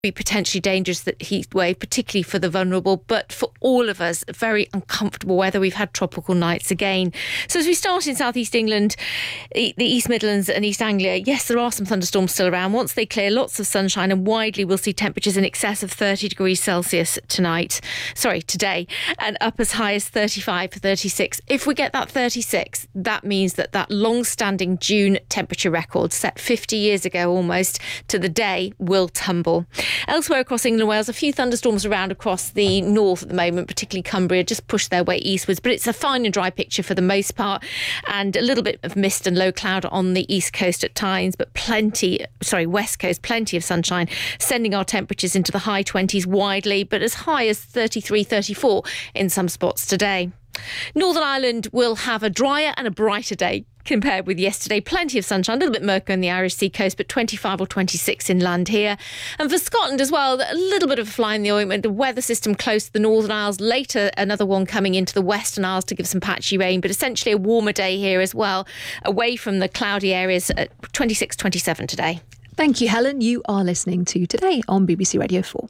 be potentially dangerous, that heat wave, particularly for the vulnerable, but for all of us, very uncomfortable weather. We've had tropical nights again. So as we start in southeast England, the East Midlands and East Anglia, yes, there are some thunderstorms still around. Once they clear, lots of sunshine, and widely we'll see temperatures in excess of 30 degrees Celsius today, and up as high as 35 to 36. If we get that 36, that means that long-standing June temperature record set 50 years ago almost to the day will tumble. Elsewhere across England and Wales, a few thunderstorms around across the north at the moment, particularly Cumbria, just push their way eastwards. But it's a fine and dry picture for the most part, and a little bit of mist and low cloud on the east coast at times, but west coast, plenty of sunshine, sending our temperatures into the high 20s widely, but as high as 33, 34 in some spots today. Northern Ireland will have a drier and a brighter day compared with yesterday. Plenty of sunshine, a little bit murky on the Irish Sea coast, but 25 or 26 inland here. And for Scotland as well, a little bit of a fly in the ointment. The weather system close to the Northern Isles. Later, another one coming into the Western Isles to give some patchy rain, but essentially a warmer day here as well, away from the cloudy areas at 26, 27 today. Thank you, Helen. You are listening to Today on BBC Radio 4.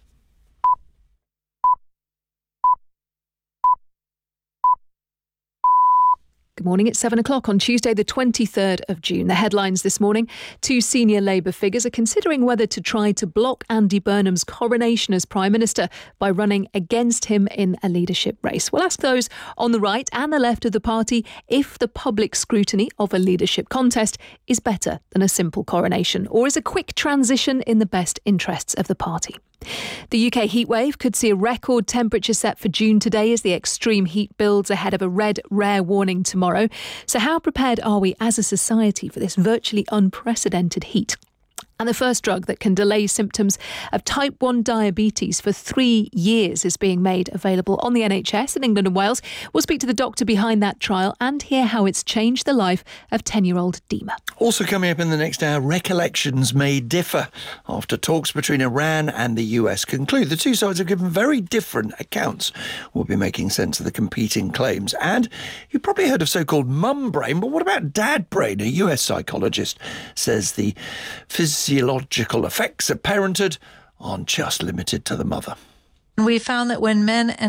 Good morning. It's 7 o'clock on Tuesday, the 23rd of June. The headlines this morning: two senior Labour figures are considering whether to try to block Andy Burnham's coronation as Prime Minister by running against him in a leadership race. We'll ask those on the right and the left of the party if the public scrutiny of a leadership contest is better than a simple coronation, or is a quick transition in the best interests of the party. The UK heatwave could see a record temperature set for June today as the extreme heat builds ahead of a red rare warning tomorrow. So how prepared are we as a society for this virtually unprecedented heat? And the first drug that can delay symptoms of type 1 diabetes for 3 years is being made available on the NHS in England and Wales. We'll speak to the doctor behind that trial and hear how it's changed the life of 10-year-old Dima. Also coming up in the next hour, recollections may differ after talks between Iran and the US conclude. The two sides have given very different accounts. We'll be making sense of the competing claims. And you've probably heard of so-called mum brain, but what about dad brain? A US psychologist says the physiological effects of parenthood aren't just limited to the mother. We found that when men and